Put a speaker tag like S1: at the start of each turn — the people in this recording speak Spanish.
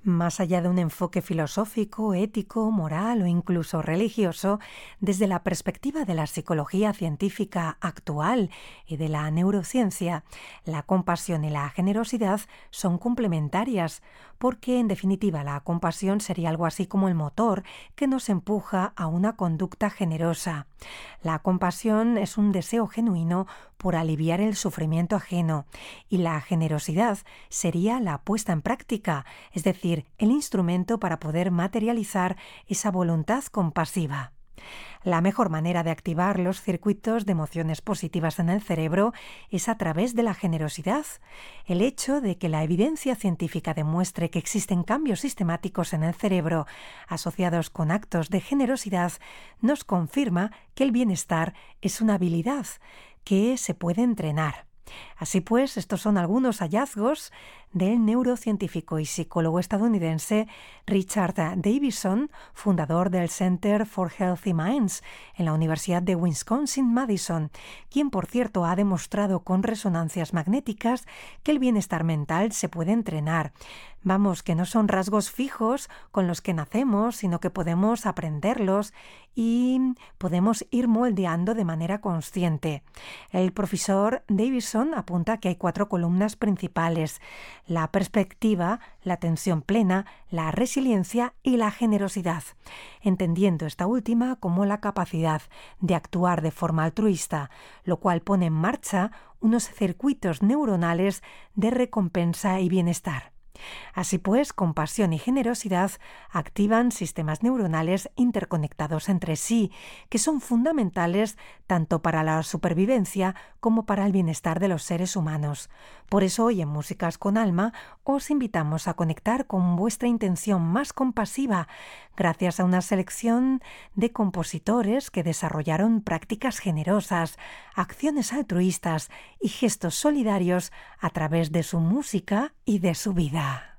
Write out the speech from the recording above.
S1: Más allá de un enfoque filosófico, ético, moral o incluso religioso, desde la perspectiva de la psicología científica actual y de la neurociencia, la compasión y la generosidad son complementarias, porque en definitiva la compasión sería algo así como el motor que nos empuja a una conducta generosa. La compasión es un deseo genuino por aliviar el sufrimiento ajeno y la generosidad sería la puesta en práctica, es decir, el instrumento para poder materializar esa voluntad compasiva. La mejor manera de activar los circuitos de emociones positivas en el cerebro es a través de la generosidad. El hecho de que la evidencia científica demuestre que existen cambios sistemáticos en el cerebro asociados con actos de generosidad nos confirma que el bienestar es una habilidad que se puede entrenar. Así pues, estos son algunos hallazgos del neurocientífico y psicólogo estadounidense Richard Davidson, fundador del Center for Healthy Minds en la Universidad de Wisconsin-Madison, quien, por cierto, ha demostrado con resonancias magnéticas que el bienestar mental se puede entrenar. Vamos, que no son rasgos fijos con los que nacemos, sino que podemos aprenderlos y podemos ir moldeando de manera consciente. El profesor Davidson apunta que hay 4 columnas principales: la perspectiva, la atención plena, la resiliencia y la generosidad, entendiendo esta última como la capacidad de actuar de forma altruista, lo cual pone en marcha unos circuitos neuronales de recompensa y bienestar. Así pues, compasión y generosidad activan sistemas neuronales interconectados entre sí, que son fundamentales tanto para la supervivencia como para el bienestar de los seres humanos. Por eso hoy en Músicas con Alma os invitamos a conectar con vuestra intención más compasiva, gracias a una selección de compositores que desarrollaron prácticas generosas, acciones altruistas y gestos solidarios a través de su música y de su vida.